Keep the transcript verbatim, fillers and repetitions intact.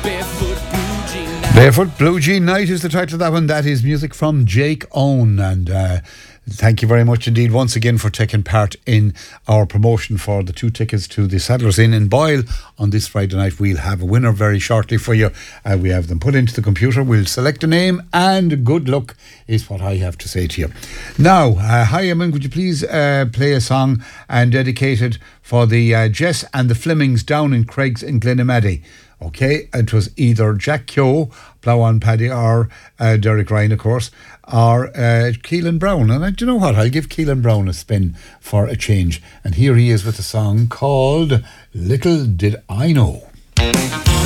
Barefoot Blue Jean Night is the title of that one. That is music from Jake Owen. And uh, thank you very much indeed once again for taking part in our promotion for the two tickets to the Saddler's Inn in Boyle on this Friday night. We'll have a winner very shortly for you. Uh, we have them put into the computer. We'll select a name, and good luck is what I have to say to you. Now, uh, hi Eamon, would you please uh, play a song and dedicate it for the uh, Jess and the Flemings down in Craigs in Glenamaddy. Okay, it was either Jack Keogh, Plowan Paddy, or uh, Derek Ryan, of course, or uh, Keelan Brown. And uh, do you know what? I'll give Keelan Brown a spin for a change. And here he is with a song called Little Did I Know.